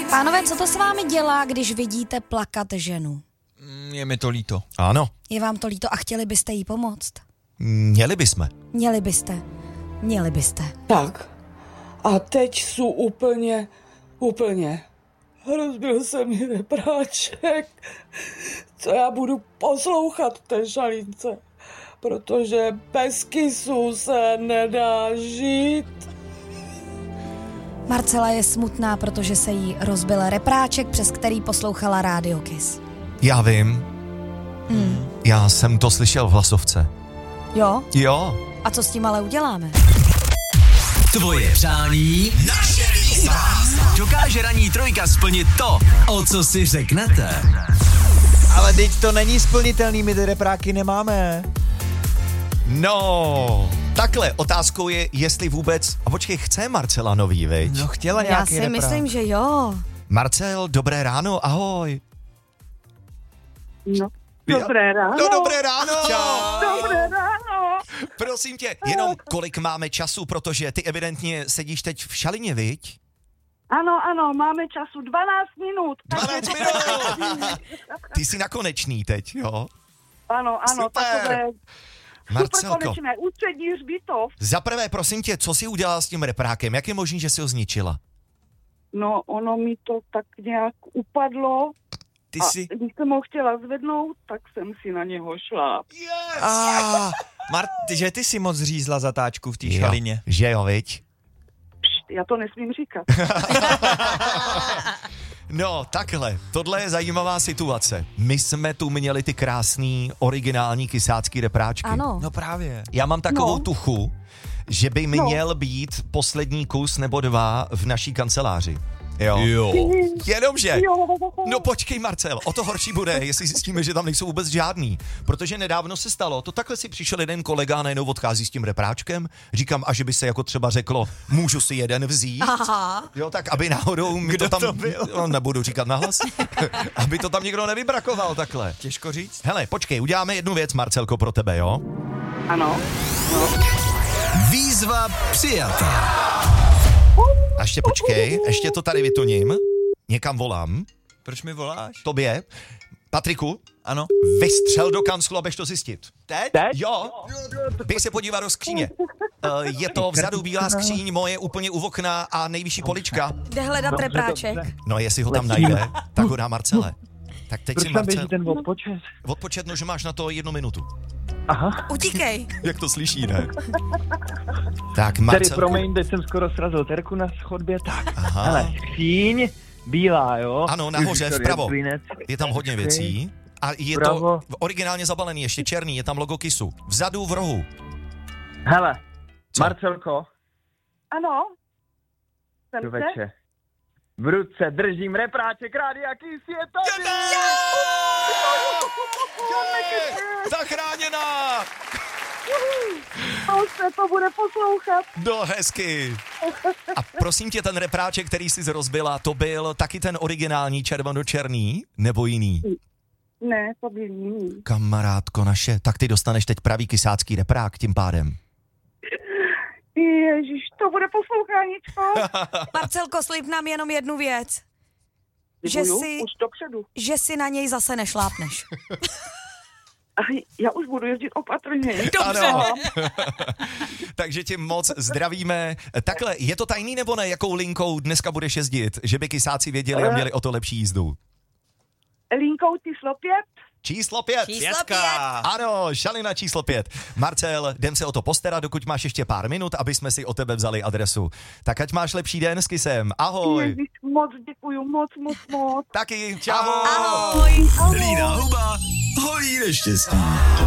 Pánové, co to s vámi dělá, když vidíte plakat ženu? Je mi to líto. Ano. Je vám to líto a chtěli byste jí pomoct? Měli bychom. Měli byste. Tak. A teď jsou úplně. Rozbil se mi repráček. Co já budu poslouchat v té šalince? Protože bez kysu se nedá žít. Marcela je smutná, protože se jí rozbil repráček, přes který poslouchala Rádio Kiss. Já vím. Já jsem to slyšel v hlasovce. Jo? Jo. A co s tím ale uděláme? Tvoje přání, naše výzva. Dokáže ranní trojka splnit to, o co si řeknete? Ale teď to není splnitelný, my ty repráky nemáme. No, takhle, otázkou je, jestli vůbec... A počkej, chce Marcela nový, viď? No chtěla Já nějaký si reprák. myslím, že jo. Marcel, dobré ráno, ahoj. No, dobré ráno. No, dobré ráno. Čau. Dobré ráno. Prosím tě, jenom kolik máme času, protože ty evidentně sedíš teď v šalině, viď? Ano, máme času 12 minut. 12 minut. Ty jsi nakonečný teď, jo? Ano, Super. takové Marcelko, konečné ústřední hřbitov. za prvé, prosím tě, co jsi udělala s tím reprákem? Jak je možný, že jsi ho zničila? No, ono mi to tak nějak upadlo. Ty A jsi... když jsem ho chtěla zvednout, tak jsem si na něho šla. Že ty si moc řízla zatáčku v té šalině. Že jo, viď? Já to nesmím říkat. No, takhle, tohle je zajímavá situace. My jsme tu měli ty krásný, originální kysácký repráčky. Ano. No právě. Já mám takovou tuchu, že by No. měl být poslední kus nebo 2 v naší kanceláři. Jo. Jenomže, no počkej Marcel, o to horší bude, jestli zjistíme, že tam nejsou vůbec žádný. Protože nedávno se stalo, to takhle si přišel jeden kolega a najednou odchází s tím repráčkem. Říkám, a že by se jako třeba řeklo, můžu si jeden vzít. Aha. Jo, tak aby náhodou mi Kdo to tam, to byl? No, nebudu říkat nahlas, aby to tam někdo nevybrakoval takhle. Těžko říct. Hele, počkej, uděláme jednu věc, Marcelko, pro tebe, jo? Ano. Výzva přijata. A ještě počkej, ještě to tady vytuním. Někam volám. Proč mi voláš? Tobě. Patriku, Ano. vystřel do kanclu, abych to zjistit. Teď? Jo, běž se podívat do skříně. Je to vzadu bílá skříň, moje úplně u okna a nejvyšší polička. Jde hledat repráček. No, jestli ho tam najde, tak ho dá Marcele. Tak teď si Proč tam běží Marcel... ten odpočet? Odpočet, no, že máš na to 1 minutu. Aha. Utíkej. Jak to slyší, ne? Tak, Tady Marcelku. promiň, teď jsem skoro srazil terku na schodbě, tak. Aha. Hele, skříň, bílá, jo? Ano, nahoře, Ježiš, vpravo. plinec. Je tam hodně věcí. A je Bravo. to originálně zabalený, ještě černý, je tam logo Kissu. Vzadu v rohu. Hele, Co? Marcelko, Ano. Jsem se. člověče, v ruce držím repráček Rádia Kiss, je tady! Zachráněná! To se to bude poslouchat. No, hezky. A prosím tě, ten repráček, který jsi rozbila, to byl taky ten originální červeno-černý, nebo jiný? Ne, to byl jiný. Kamarádko naše, tak ty dostaneš teď pravý kysácký reprák tím pádem. Ježíš, to bude posloucháníčko. Marcelko, slib nám jenom jednu věc. Slibuju, si- už dopředu. Že si na něj zase nešlápneš. A já už budu jezdit opatrně. Ano. Takže tě moc zdravíme. Takhle, je to tajný nebo ne, jakou linkou dneska budeš jezdit? Že by kysáci věděli a měli o to lepší jízdu. Linkou číslo 5. Číslo 5. Číslo 5. Ano, šalina číslo 5. Marcel, jdem se o to postarat, dokud máš ještě pár minut, aby jsme si o tebe vzali adresu. Tak ať máš lepší den s Kissem. Ahoj. Ježíš, moc děkuju, moc. Taky, čau. Ahoj. Lína Huba, holí neštěstí.